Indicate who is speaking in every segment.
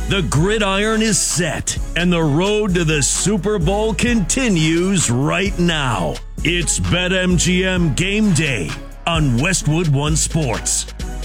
Speaker 1: The gridiron is set, and the road to the Super Bowl continues right now. It's BetMGM Game Day on Westwood One Sports.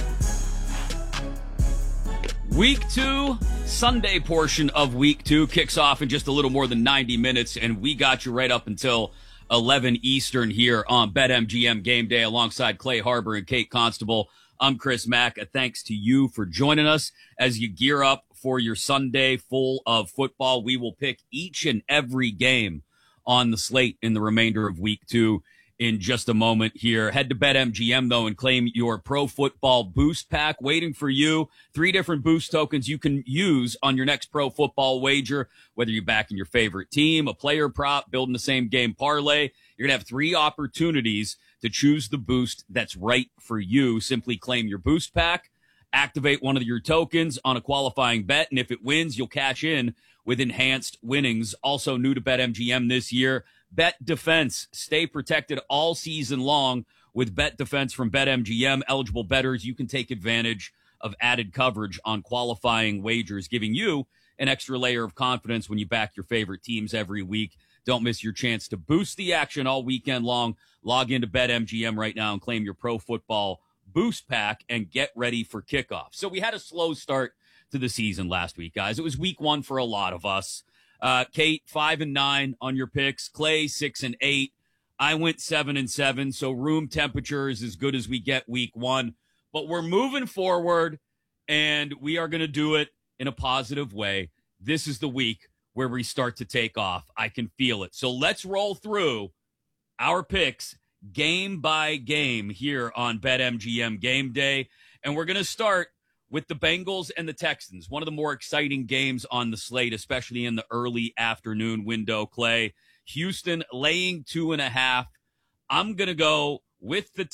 Speaker 2: Week 2, Sunday portion of Week 2 kicks off in just a little more than 90 minutes, and we got you right up until 11 Eastern here on BetMGM Game Day alongside Clay Harbor and Kate Constable. I'm Chris Mack. Thanks to you for joining us as you gear up for your Sunday full of football. We will pick each and every game on the slate in the remainder of Week 2 in just a moment here. Head to BetMGM, though, and claim your Pro Football Boost Pack waiting for you. 3 different boost tokens you can use on your next pro football wager, whether you're backing your favorite team, a player prop, building the same game parlay. You're going to have 3 opportunities to choose the boost that's right for you. Simply claim your boost pack, activate one of your tokens on a qualifying bet, and if it wins, you'll cash in with enhanced winnings. Also new to BetMGM this year, Bet Defense. Stay protected all season long with Bet Defense from BetMGM. Eligible bettors, you can take advantage of added coverage on qualifying wagers, giving you an extra layer of confidence when you back your favorite teams every week. Don't miss your chance to boost the action all weekend long. Log into BetMGM right now and claim your Pro Football Boost Pack and get ready for kickoff. So we had a slow start to the season last week, guys. It was week 1 for a lot of us. Kate, 5-9 on your picks. Clay, 6-8. I went 7-7. So room temperature is as good as we get week 1. But we're moving forward, and we are going to do it in a positive way. This is the week where we start to take off. I can feel it. So let's roll through our picks game by game here on BetMGM Game Day. And we're going to start with the Bengals and the Texans, one of the more exciting games on the slate, especially in the early afternoon window, Clay. Houston laying 2.5. I'm going to go with the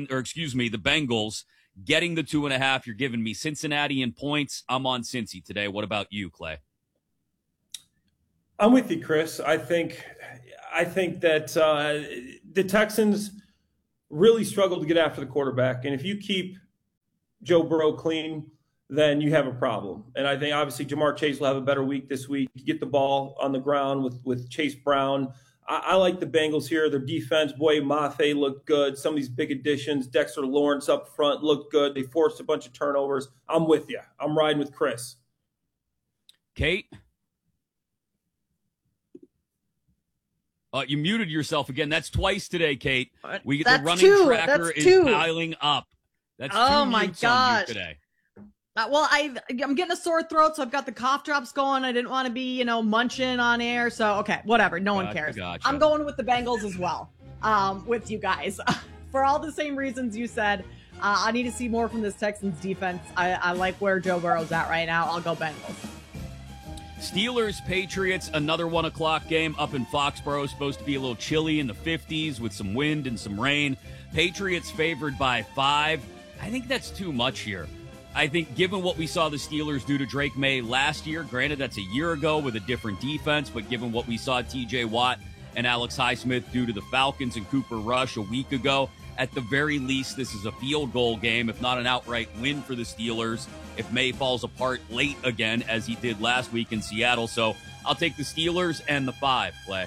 Speaker 2: the Bengals getting the 2.5. You're giving me Cincinnati in points. I'm on Cincy today. What about you, Clay?
Speaker 3: I'm with you, Chris. I think that the Texans really struggled to get after the quarterback. And if you keep Joe Burrow clean, then you have a problem. And I think obviously Jamar Chase will have a better week this week. You get the ball on the ground with Chase Brown. I like the Bengals here. Their defense, boy, Mafe looked good. Some of these big additions, Dexter Lawrence up front looked good. They forced a bunch of turnovers. I'm with you. I'm riding with Chris.
Speaker 2: Kate? You muted yourself again. That's twice today, Kate. The running tracker is piling up. That's 2 mutes on you today.
Speaker 4: Well, I'm getting a sore throat, so I've got the cough drops going. I didn't want to be, munching on air. So, okay, whatever. No one cares.
Speaker 2: Gotcha.
Speaker 4: I'm going with the Bengals as well, with you guys. For all the same reasons you said, I need to see more from this Texans defense. I like where Joe Burrow's at right now. I'll go Bengals.
Speaker 2: Steelers-Patriots, another 1 o'clock game up in Foxborough. Supposed to be a little chilly in the 50s with some wind and some rain. Patriots favored by 5. I think that's too much here. I think given what we saw the Steelers do to Drake May last year, granted that's a year ago with a different defense, but given what we saw TJ Watt and Alex Highsmith do to the Falcons and Cooper Rush a week ago, at the very least, this is a field goal game, if not an outright win for the Steelers, if May falls apart late again, as he did last week in Seattle. So I'll take the Steelers and the 5, Clay.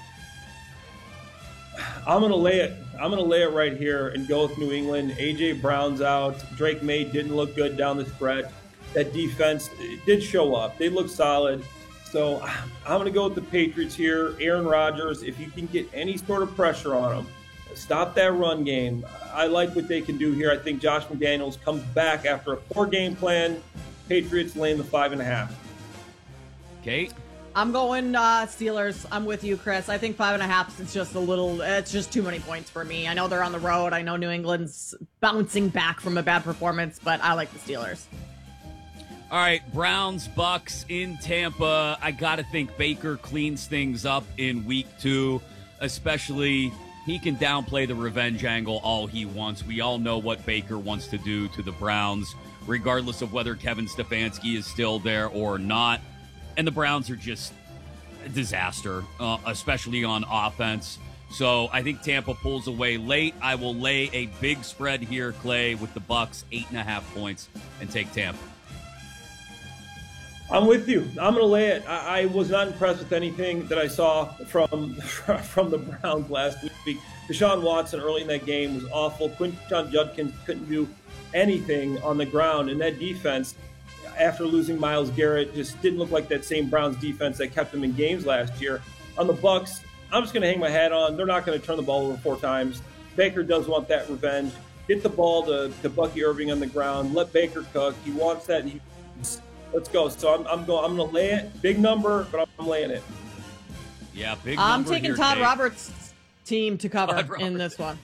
Speaker 3: I'm going to lay it. I'm going to lay it right here and go with New England. A.J. Brown's out. Drake May didn't look good down the stretch. That defense did show up. They look solid. So I'm going to go with the Patriots here. Aaron Rodgers, if you can get any sort of pressure on him, stop that run game. I like what they can do here. I think Josh McDaniels comes back after a 4-game plan. Patriots laying the 5.5.
Speaker 2: Kate?
Speaker 4: I'm going Steelers. I'm with you, Chris. I think 5.5 it's just too many points for me. I know they're on the road. I know New England's bouncing back from a bad performance, but I like the Steelers.
Speaker 2: All right, Browns, Bucks in Tampa. I got to think Baker cleans things up in week 2, especially he can downplay the revenge angle all he wants. We all know what Baker wants to do to the Browns, regardless of whether Kevin Stefanski is still there or not. And the Browns are just a disaster, especially on offense. So I think Tampa pulls away late. I will lay a big spread here, Clay, with the Bucks, 8.5 points, and take Tampa.
Speaker 3: I'm with you. I'm going to lay it. I was not impressed with anything that I saw from the Browns last week. Deshaun Watson early in that game was awful. Quinton Judkins couldn't do anything on the ground, and that defense, after losing Myles Garrett, just didn't look like that same Browns defense that kept them in games last year. On the Bucs, I'm just going to hang my hat on. They're not going to turn the ball over 4 times. Baker does want that revenge. Get the ball to Bucky Irving on the ground. Let Baker cook. He wants that. Let's go. So I'm going to lay it. Big number, but I'm laying it.
Speaker 2: Yeah, big number.
Speaker 4: I'm taking
Speaker 2: here,
Speaker 4: Todd
Speaker 2: Dave.
Speaker 4: Roberts' team to cover in this one.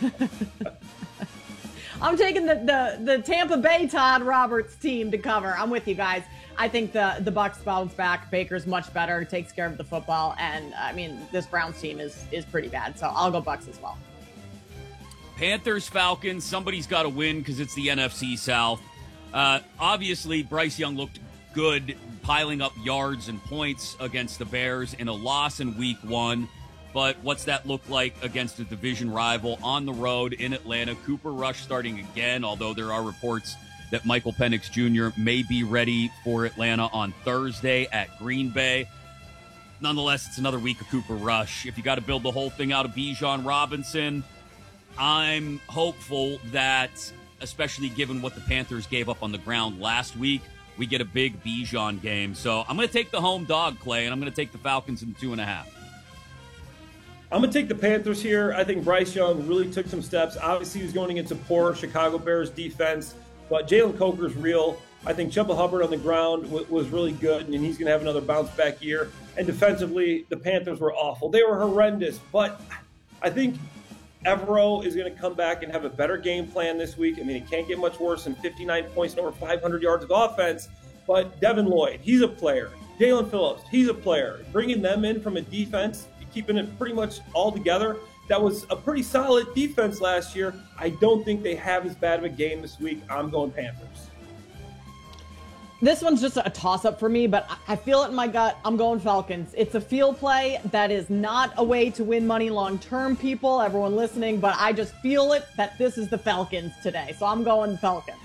Speaker 4: I'm taking the Tampa Bay Todd Roberts team to cover. I'm with you guys. I think the Bucs bounce back. Baker's much better, takes care of the football, and I mean this Browns team is pretty bad. So I'll go Bucs as well.
Speaker 2: Panthers, Falcons. Somebody's got to win because it's the NFC South. Obviously, Bryce Young looked good, piling up yards and points against the Bears in a loss in Week 1. But what's that look like against a division rival on the road in Atlanta? Cooper Rush starting again, although there are reports that Michael Penix Jr. may be ready for Atlanta on Thursday at Green Bay. Nonetheless, it's another week of Cooper Rush. If you got to build the whole thing out of Bijan Robinson, I'm hopeful that, especially given what the Panthers gave up on the ground last week, we get a big Bijan game. So I'm going to take the home dog, Clay, and I'm going to take the Falcons in 2.5.
Speaker 3: I'm going to take the Panthers here. I think Bryce Young really took some steps. Obviously, he was going against a poor Chicago Bears defense, but Jalen Coker's real. I think Chuba Hubbard on the ground was really good, and he's going to have another bounce-back year. And defensively, the Panthers were awful. They were horrendous, but I think Evero is going to come back and have a better game plan this week. I mean, it can't get much worse than 59 points and over 500 yards of offense, but Devin Lloyd, he's a player. Jalen Phillips, he's a player. Bringing them in from a defense, keeping it pretty much all together. That was a pretty solid defense last year. I don't think they have as bad of a game this week. I'm going Panthers.
Speaker 4: This one's just a toss-up for me, but I feel it in my gut. I'm going Falcons. It's a field play that is not a way to win money long-term, people, everyone listening, but I just feel it that this is the Falcons today. So I'm going Falcons.